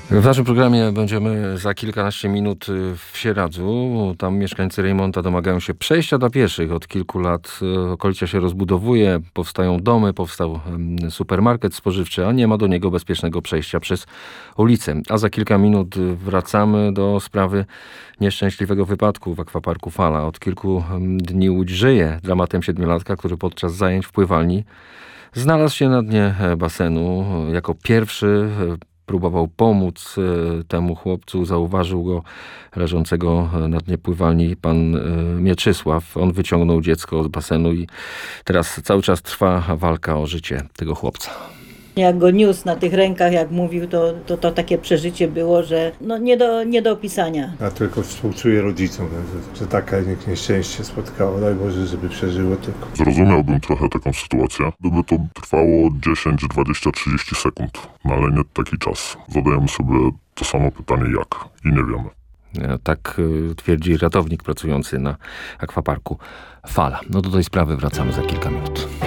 W naszym programie będziemy za kilkanaście minut w Sieradzu. Tam mieszkańcy Rejmonta domagają się przejścia dla pieszych. Od kilku lat okolica się rozbudowuje, powstają domy, powstał supermarket spożywczy, a nie ma do niego bezpiecznego przejścia przez ulicę. A za kilka minut wracamy do sprawy nieszczęśliwego wypadku w akwaparku Fala. Od kilku dni Łódź żyje dramatem siedmiolatka, który podczas zajęć w pływalni znalazł się na dnie basenu. Jako pierwszy próbował pomóc temu chłopcu. Zauważył go leżącego na dnie pływalni pan Mieczysław. On wyciągnął dziecko z basenu i teraz cały czas trwa walka o życie tego chłopca. Jak go niósł na tych rękach, jak mówił, to takie przeżycie było, że no nie do opisania. Ja tylko współczuję rodzicom, że taka nieszczęście spotkało. Daj Boże, żeby przeżyło tylko. Zrozumiałbym trochę taką sytuację, gdyby to trwało 10, 20, 30 sekund. No ale nie taki czas. Zadajemy sobie to samo pytanie jak i nie wiemy. Tak twierdzi ratownik pracujący na akwaparku Fala. No do tej sprawy wracamy za kilka minut.